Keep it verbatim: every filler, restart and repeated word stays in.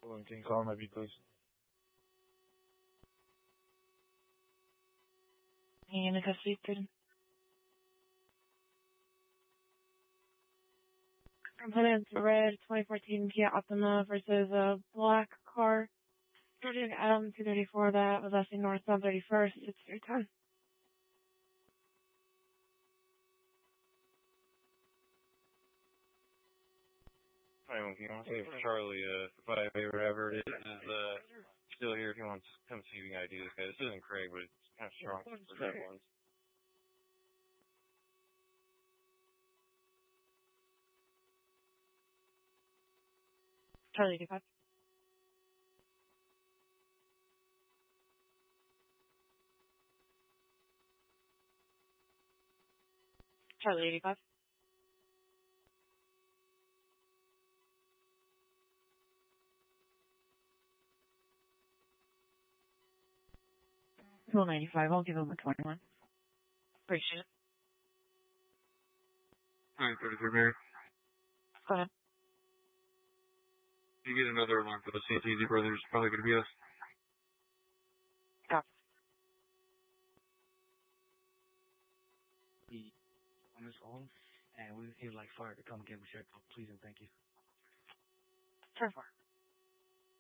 Hold on, can you call my V, please? Hanging in custody, please. I'm putting in the red twenty fourteen Kia Optima versus a black car. Georgia Adam two thirty-four, that was actually northbound thirty-first. It's your time. Hi, Monkey. I want to say for Charlie, uh, five A, whatever it is, is, uh, still here if you want to come see the I D this guy. This isn't Craig, but it's kind of strong for that one. Charlie eighty-five. Charlie eighty-five. Pool ninety-five, I'll give him a twenty-one. Appreciate it. nine thirty-three, Mary. Go ahead. You get another alarm for the C T Z brothers, probably going to be us. Copy. Be on his own, and we would like fire to come get him checked out, please and thank you. Turn four.